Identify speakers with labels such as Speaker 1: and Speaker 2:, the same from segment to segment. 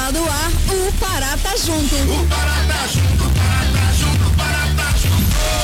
Speaker 1: Tá no ar, o Pará tá junto.
Speaker 2: O Pará tá junto, o Pará tá junto, o Pará tá junto.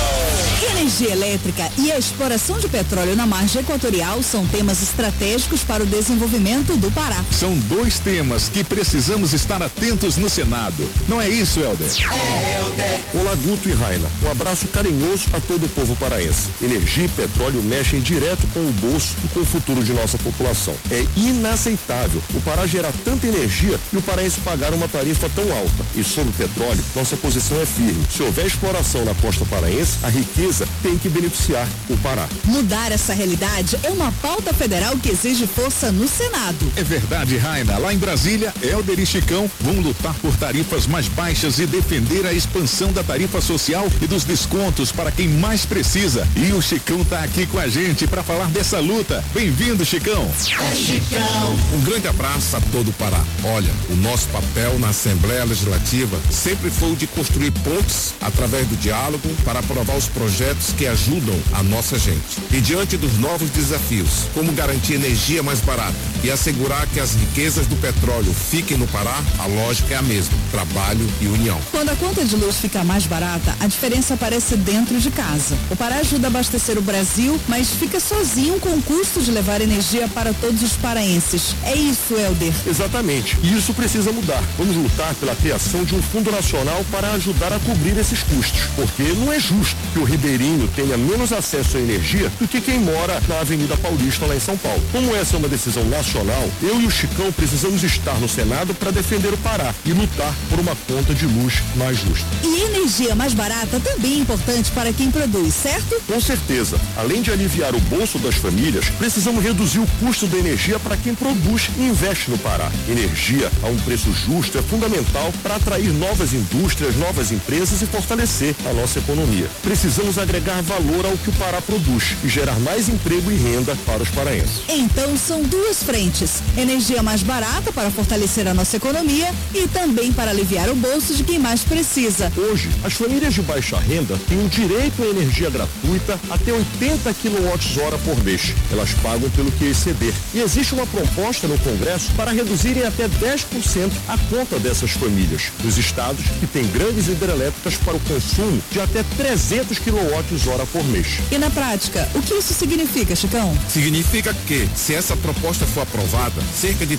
Speaker 1: Energia elétrica e a exploração de petróleo na margem equatorial são temas estratégicos para o desenvolvimento do Pará.
Speaker 3: São dois temas que precisamos estar atentos no Senado. Não é isso, Helder?
Speaker 2: É, Helder.
Speaker 4: Olá, Guto e Raina. Um abraço carinhoso a todo o povo paraense. Energia e petróleo mexem direto com o bolso e com o futuro de nossa população. É inaceitável o Pará gerar tanta energia e o paraense pagar uma tarifa tão alta. E sobre o petróleo, nossa posição é firme. Se houver exploração na costa paraense, a riqueza tem que beneficiar o Pará.
Speaker 1: Mudar essa realidade é uma pauta federal que exige força no Senado.
Speaker 3: É verdade, Raina. Lá em Brasília, Helder e Chicão vão lutar por tarifas mais baixas e defender a expansão da tarifa social e dos descontos para quem mais precisa. E o Chicão tá aqui com a gente para falar dessa luta. Bem-vindo, Chicão.
Speaker 2: É Chicão.
Speaker 5: Um grande abraço a todo o Pará. Olha, o nosso papel na Assembleia Legislativa sempre foi o de construir pontes através do diálogo para aprovar os projetos que ajudam a nossa gente. E diante dos novos desafios, como garantir energia mais barata e assegurar que as riquezas do petróleo fiquem no Pará, a lógica é a mesma: trabalho e união.
Speaker 1: Quando a conta de luz fica mais barata, a diferença aparece dentro de casa. O Pará ajuda a abastecer o Brasil, mas fica sozinho com o custo de levar energia para todos os paraenses. É isso, Helder.
Speaker 4: Exatamente. E isso precisa mudar. Vamos lutar pela criação de um fundo nacional para ajudar a cobrir esses custos. Porque não é justo que o ribeirinho tenha menos acesso à energia do que quem mora na Avenida Paulista, lá em São Paulo. Como essa é uma decisão nacional, eu e o Chicão precisamos estar no Senado para defender o Pará e lutar por uma conta de luz mais justa.
Speaker 1: E energia mais barata também é importante para quem produz, certo?
Speaker 4: Com certeza. Além de aliviar o bolso das famílias, precisamos reduzir o custo da energia para quem produz e investe no Pará. Energia a um preço justo é fundamental para atrair novas indústrias, novas empresas e fortalecer a nossa economia. Precisamos agregar valor ao que o Pará produz e gerar mais emprego e renda para os paraenses.
Speaker 1: Então são duas frentes: energia mais barata para fortalecer a nossa economia e também para aliviar o bolso de quem mais precisa.
Speaker 4: Hoje, as famílias de baixa renda têm o direito à energia gratuita até 80 kWh por mês. Elas pagam pelo que exceder. E existe uma proposta no Congresso para reduzirem até 10% a conta dessas famílias, nos estados que têm grandes hidrelétricas para o consumo de até 300 kWh por mês.
Speaker 1: E na prática, o que isso significa, Chicão?
Speaker 5: Significa que, se essa proposta for aprovada, cerca de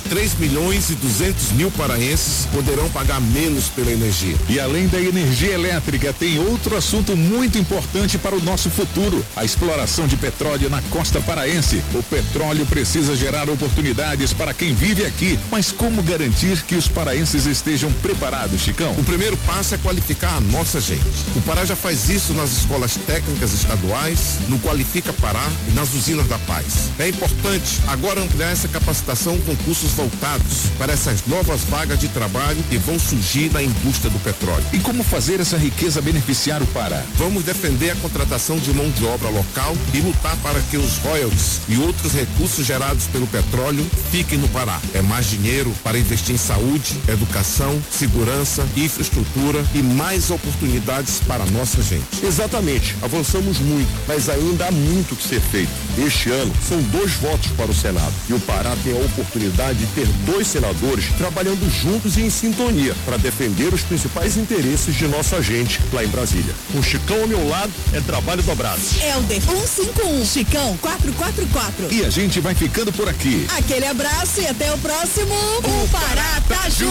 Speaker 5: 3.200.000 paraenses poderão pagar menos pela energia.
Speaker 3: E além da energia elétrica, tem outro assunto muito importante para o nosso futuro: a exploração de petróleo na costa paraense. O petróleo precisa gerar oportunidades para quem vive aqui, mas como garantir que os paraenses estejam preparados, Chicão?
Speaker 5: O primeiro passo é qualificar a nossa gente. O Pará já faz isso nas escolas técnicas estaduais, no Qualifica Pará e nas usinas da Paz. É importante agora ampliar essa capacitação com cursos voltados para essas novas vagas de trabalho que vão surgir na indústria do petróleo.
Speaker 3: E como fazer essa riqueza beneficiar o Pará?
Speaker 5: Vamos defender a contratação de mão de obra local e lutar para que os royalties e outros recursos gerados pelo petróleo fiquem no Pará. É mais dinheiro para investir em saúde, educação, segurança, infraestrutura e mais oportunidades para a nossa gente.
Speaker 4: Exatamente. Avançamos muito, mas ainda há muito que ser feito. Este ano são 2 votos para o Senado e o Pará tem a oportunidade de ter 2 senadores trabalhando juntos e em sintonia para defender os principais interesses de nossa gente lá em Brasília. Com o Chicão ao meu lado, é trabalho dobrado.
Speaker 1: Helder 151, Chicão 444.
Speaker 3: E a gente vai ficando por aqui.
Speaker 1: Aquele abraço e até o próximo. O Pará tá junto.